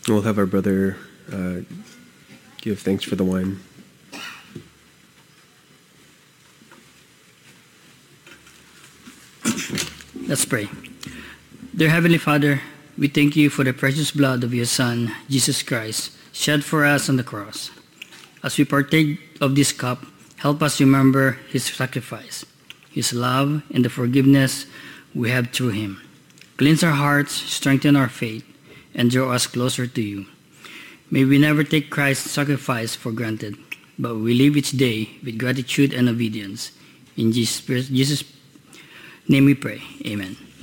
We'll have our brother give thanks for the wine. Let's pray. Dear Heavenly Father, we thank you for the precious blood of your Son, Jesus Christ, shed for us on the cross. As we partake of this cup, help us remember his sacrifice, his love, and the forgiveness we have through him. Cleanse our hearts, strengthen our faith, and draw us closer to you. May we never take Christ's sacrifice for granted, but we live each day with gratitude and obedience. In Jesus' name we pray. Amen.